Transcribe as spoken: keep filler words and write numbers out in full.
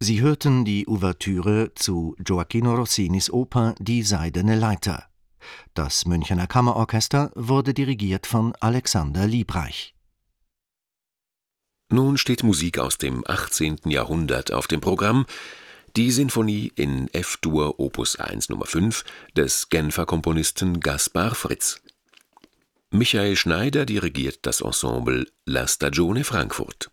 Sie hörten die Ouvertüre zu Gioachino Rossinis Oper Die seidene Leiter. Das Münchener Kammerorchester wurde dirigiert von Alexander Liebreich. Nun steht Musik aus dem achtzehnten Jahrhundert auf dem Programm, die Sinfonie in F-Dur Opus eins Nummer fünf des Genfer Komponisten Gaspar Fritz. Michael Schneider dirigiert das Ensemble La Stagione Frankfurt.